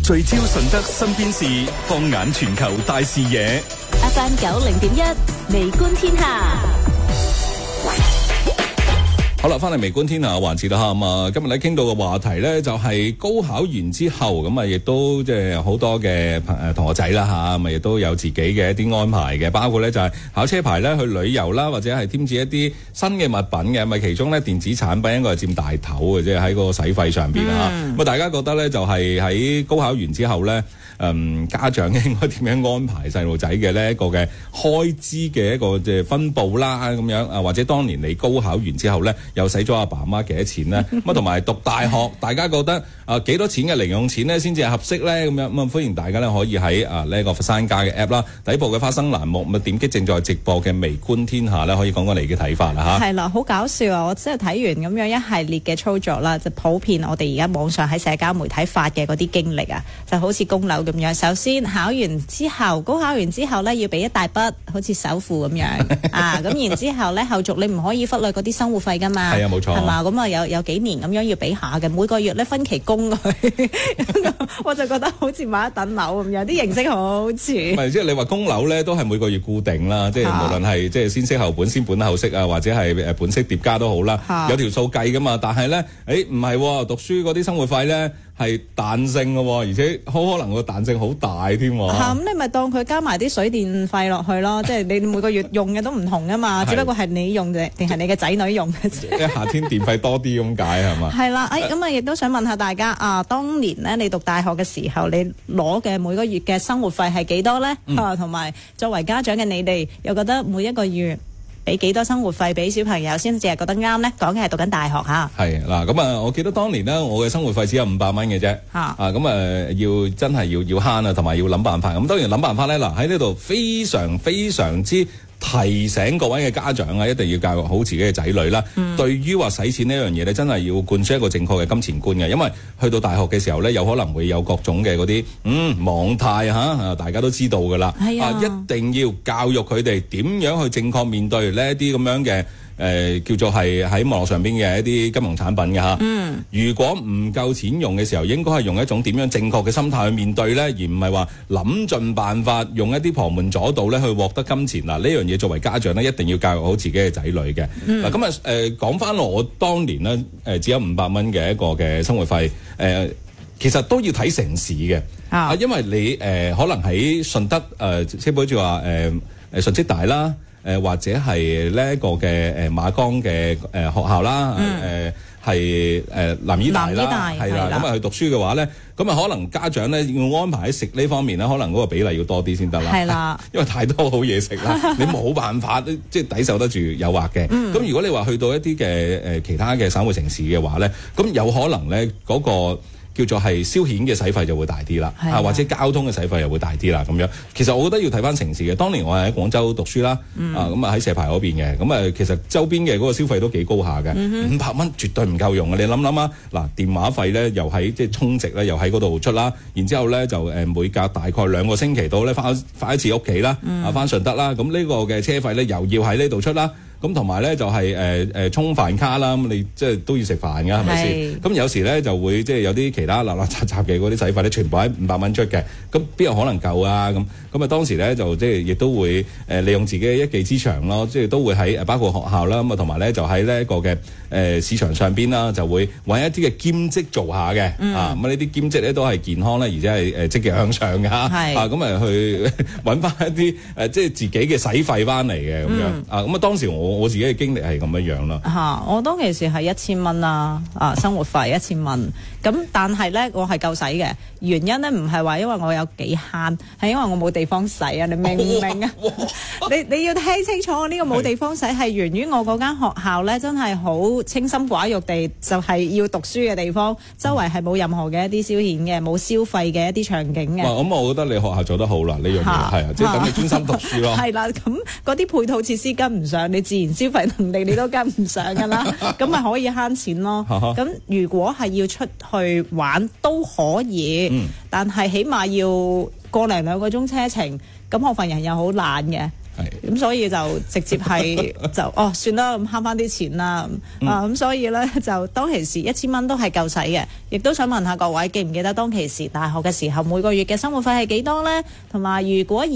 聚焦順德身邊事，放眼全球大視野。 FM 90.1，微觀天下。 好啦，翻嚟微觀天下環節啦吓，咁啊，今日咧傾到嘅話題咧就係高考完之後，咁啊亦都即係好多嘅同學仔啦吓，咁啊亦都有自己嘅一啲安排嘅，包括咧就係考車牌咧去旅遊啦，或者係添置一啲新嘅物品嘅，咁啊其中咧電子產品應該係佔大頭嘅，即係喺個使費上邊啊。咁啊大家覺得咧就係喺高考完之後咧，家長應該點樣安排細路仔嘅呢一個嘅開支嘅一個即係分佈啦咁樣啊，或者當年你高考完之後咧，又使咗阿爸阿媽幾多錢咧？咁啊同埋讀大學，大家覺得幾多錢嘅零用錢咧先至係合適咧？咁樣咁啊歡迎大家咧可以喺呢個佛山家嘅 app 啦，底部嘅花生欄目咁啊點擊正在直播嘅微觀天下咧，可以講講你嘅睇法啦嚇。 係啦，好搞笑啊！我真係睇完咁樣一系列嘅操作啦，就普遍我哋而家網上喺社交媒體發嘅嗰啲經歷啊，就好似供樓咁樣。首先考完之後，高考完之後咧要俾一大筆，好似首付咁樣啊。咁然之後咧後續你唔可以忽略嗰啲生活費㗎嘛。係啊，冇錯。係嘛？咁啊有幾年咁樣要俾下嘅，每個月咧分期供佢。我就覺得好似買一等樓咁樣，啲形式好似。唔係，即係你話供樓咧都係每個月固定啦，即係無論係即係先息後本、先本後息啊，或者係本息疊加都好啦，有條數計㗎嘛。但係咧，唔係喎，讀書嗰啲生活費咧係彈性嘅喎，而且好可能個彈性好大添喎。咁你咪當佢加埋啲水電費落去咯，即係你每個月用嘅都唔同㗎嘛，只不過係你用嘅定係你嘅仔女用嘅啫。即係夏天電費多啲咁解係嘛？係啦，咁啊亦都想問下大家啊，當年咧你讀大學嘅時候，你攞嘅每個月嘅生活費係幾多咧？同埋作為家長嘅你哋又覺得每一個月俾幾多生活費俾小朋友先至係覺得啱咧？講嘅係讀緊大學嚇。係嗱，咁啊，我記得當年咧，我嘅生活費只有500蚊嘅啫。要真係要慳啊，同埋要諗辦法。咁當然諗辦法咧，嗱喺呢度非常非常之提醒各位嘅家長啊，一定要教育好自己嘅仔女啦。對於話使錢呢樣嘢咧，真係要灌輸一個正確嘅金錢觀嘅，因為去到大學嘅時候咧，有可能會有各種嘅嗰啲網貸嚇，大家都知道㗎啦。係啊，一定要教育佢哋點樣去正確面對呢一啲咁樣嘅叫做係喺網絡上邊嘅一啲金融產品嘅嚇。如果唔夠錢用嘅時候，應該係用一種點樣正確嘅心態去面對咧，而唔係話諗盡辦法用一啲旁門左道咧去獲得金錢。嗱，呢樣嘢作為家長咧，一定要教育好自己嘅仔女嘅。嗱，咁啊講翻我當年咧只有500蚊嘅一個嘅生活費，其實都要睇城市嘅。因為你可能喺順德即係好似話順職大啦。或者係呢一個嘅馬崗嘅學校啦，係南醫大啦，係啦，咁啊去讀書嘅話咧，咁啊可能家長咧要安排喺食呢方面咧，可能嗰個比例要多啲先得啦，係啦，因為太多好嘢食啦，你冇辦法即係抵受得住誘惑嘅。咁如果你話去到一啲嘅其他嘅省會城市嘅話咧，咁有可能咧嗰個叫做係消遣嘅使費就會大啲啦，或者交通嘅使費又會大啲啦咁樣。其實我覺得要睇翻城市嘅。當年我係喺廣州讀書啦，咁啊喺蛇牌嗰邊嘅，咁啊其實周邊嘅嗰個消費都幾高下嘅，500蚊絕對唔夠用嘅。你諗啊，嗱電話費咧又喺即係充值咧又喺嗰度出啦，然之後咧就每隔大概2個星期到咧翻一次屋企啦，翻順德啦，咁呢個嘅車費咧又要喺呢度出啦。咁同埋咧就係充飯卡啦，咁你即係都要食飯㗎，係咪先？咁有時咧就會即係有啲其他垃垃雜雜嘅嗰啲使費咧，全部喺500蚊出嘅，咁邊有可能夠啊？咁啊當時咧就即係亦都會利用自己嘅一技之長咯，即係都會喺包括學校啦，咁啊同埋咧就喺呢一個嘅市場上邊啦，就會揾一啲嘅兼職做下嘅，咁呢啲兼職咧都係健康咧，而且係積極向上嘅嚇，咁啊去揾翻一啲即係自己嘅使費翻嚟嘅咁樣，咁啊當時我自己嘅經歷係咁樣啦。我當其時係1000蚊啦，生活費1000蚊。咁但係咧，我係夠使嘅。原因咧唔係話因為我有幾慳，係因為我冇地方使啊！你明唔明啊？你要聽清楚，我呢個冇地方使係源於我嗰間學校咧，真係好清心寡欲地就係要讀書嘅地方，周圍係冇任何嘅一啲消遣嘅，冇消費嘅一啲場景嘅。咁我覺得你學校做得好啦，呢樣嘢係啊，即係等你專心讀書咯。係啦，咁嗰啲配套設施跟唔上，你自然消費能力你都跟唔上㗎啦，咁咪可以慳錢咯。咁如果係要出去玩都可以，但係起碼要1.5個鐘車程，咁我份人又好懶嘅。 咁所以就直接係就算啦，咁慳翻啲錢啦，咁所以咧就當其時1000蚊都係夠使嘅。亦都想問下各位記唔記得當其時大學嘅時候每個月嘅生活費係幾多咧？同埋如果